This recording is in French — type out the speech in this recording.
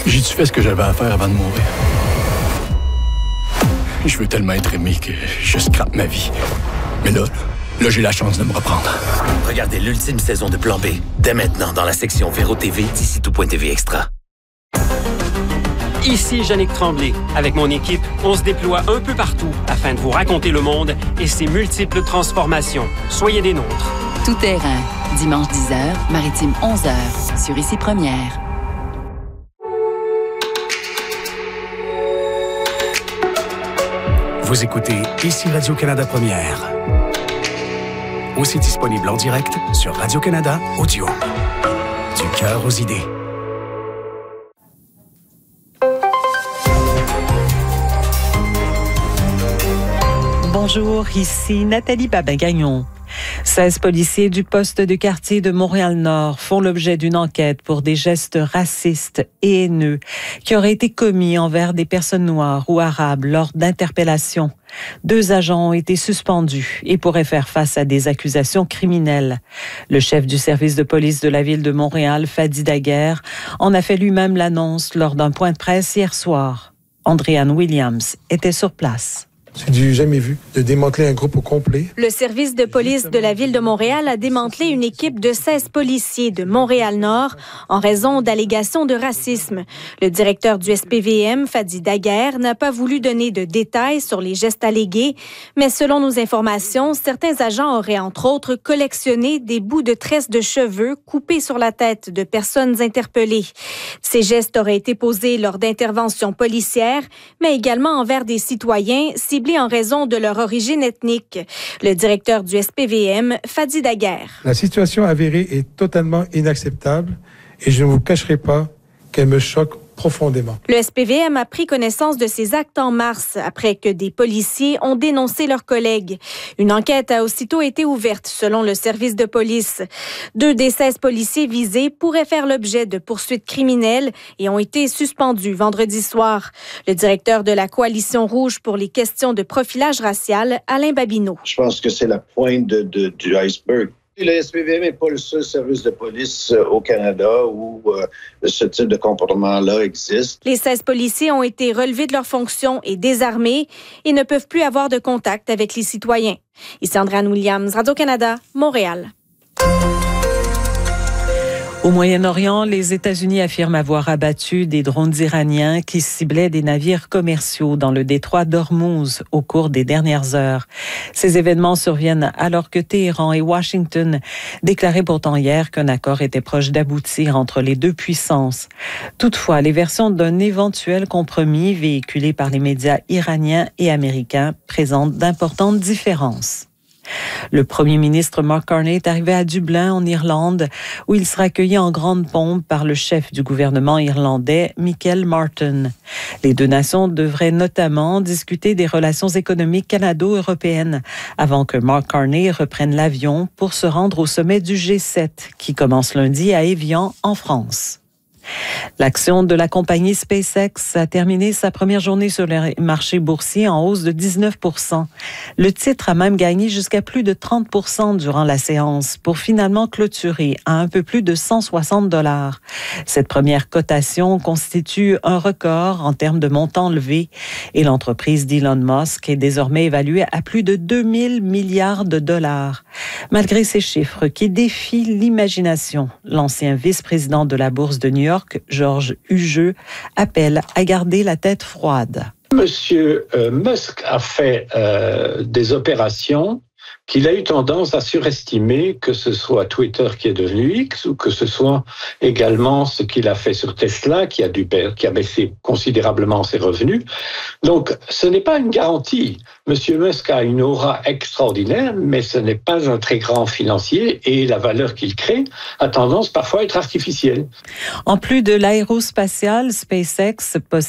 J'ai-tu fait ce que j'avais à faire avant de mourir? Je veux tellement être aimé que je scrape ma vie. Mais là, j'ai la chance de me reprendre. Regardez l'ultime saison de Plan B, dès maintenant dans la section Véro TV d'ici tout.tv Extra. Ici Yannick Tremblay. Avec mon équipe, on se déploie un peu partout afin de vous raconter le monde et ses multiples transformations. Soyez des nôtres. Tout terrain, dimanche 10h, maritime 11h, sur Ici Première. Vous écoutez Ici Radio-Canada Première. Aussi disponible en direct sur Radio-Canada Audio. Du cœur aux idées. Bonjour, ici Nathalie Babin-Gagnon. 16 policiers du poste de quartier de Montréal-Nord font l'objet d'une enquête pour des gestes racistes et haineux qui auraient été commis envers des personnes noires ou arabes lors d'interpellations. 2 agents ont été suspendus et pourraient faire face à des accusations criminelles. Le chef du service de police de la ville de Montréal, Fadi Daguerre, en a fait lui-même l'annonce lors d'un point de presse hier soir. Andréanne Williams était sur place. C'est du jamais vu, de démanteler un groupe au complet. Le service de police de la Ville de Montréal a démantelé une équipe de 16 policiers de Montréal-Nord en raison d'allégations de racisme. Le directeur du SPVM, Fadi Daguerre, n'a pas voulu donner de détails sur les gestes allégués, mais selon nos informations, certains agents auraient entre autres collectionné des bouts de tresses de cheveux coupés sur la tête de personnes interpellées. Ces gestes auraient été posés lors d'interventions policières, mais également envers des citoyens ciblés en raison de leur origine ethnique. Le directeur du SPVM, Fadi Daguerre. La situation avérée est totalement inacceptable et je ne vous cacherai pas qu'elle me choque profondément. Le SPVM a pris connaissance de ces actes en mars après que des policiers ont dénoncé leurs collègues. Une enquête a aussitôt été ouverte selon le service de police. 2 des 16 policiers visés pourraient faire l'objet de poursuites criminelles et ont été suspendus vendredi soir. Le directeur de la Coalition rouge pour les questions de profilage racial, Alain Babineau. Je pense que c'est la pointe du iceberg. Le SPVM n'est pas le seul service de police au Canada où ce type de comportement-là existe. Les 16 policiers ont été relevés de leurs fonctions et désarmés et ne peuvent plus avoir de contact avec les citoyens. Ici Andréanne Williams, Radio-Canada, Montréal. Au Moyen-Orient, les États-Unis affirment avoir abattu des drones iraniens qui ciblaient des navires commerciaux dans le détroit d'Ormuz au cours des dernières heures. Ces événements surviennent alors que Téhéran et Washington déclaraient pourtant hier qu'un accord était proche d'aboutir entre les 2 puissances. Toutefois, les versions d'un éventuel compromis véhiculées par les médias iraniens et américains présentent d'importantes différences. Le premier ministre Mark Carney est arrivé à Dublin, en Irlande, où il sera accueilli en grande pompe par le chef du gouvernement irlandais, Michael Martin. Les 2 nations devraient notamment discuter des relations économiques canado-européennes avant que Mark Carney reprenne l'avion pour se rendre au sommet du G7, qui commence lundi à Évian, en France. L'action de la compagnie SpaceX a terminé sa première journée sur les marchés boursiers en hausse de 19%. Le titre a même gagné jusqu'à plus de 30% durant la séance pour finalement clôturer à un peu plus de 160 $. Cette première cotation constitue un record en termes de montant levé et l'entreprise d'Elon Musk est désormais évaluée à plus de 2000 milliards de dollars. Malgré ces chiffres qui défient l'imagination, l'ancien vice-président de la Bourse de New York, Georges Hugeux, appelle à garder la tête froide. Monsieur Musk a fait des opérations qu'il a eu tendance à surestimer, que ce soit Twitter qui est devenu X ou que ce soit également ce qu'il a fait sur Tesla qui a baissé considérablement ses revenus. Donc, ce n'est pas une garantie. Monsieur Musk a une aura extraordinaire, mais ce n'est pas un très grand financier et la valeur qu'il crée a tendance parfois à être artificielle. En plus de l'aérospatiale, SpaceX possède